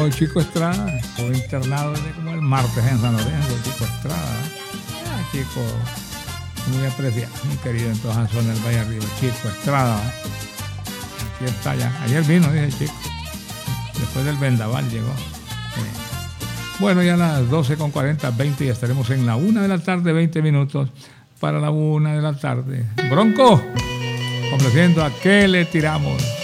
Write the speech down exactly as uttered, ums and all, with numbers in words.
amigo Chico Estrada, estuvo internado desde como el martes en San Lorenzo, Chico Estrada. Ah, Chico, muy apreciado, muy querido en todas las zonas del Valle Arriba, Chico Estrada. Aquí está ya. Ayer vino, dice Chico. Después del vendaval llegó. Sí. Bueno, ya a las doce con cuarenta, veinte, ya estaremos en la una de la tarde, veinte minutos para la una de la tarde. Bronco, complaciendo a qué le tiramos.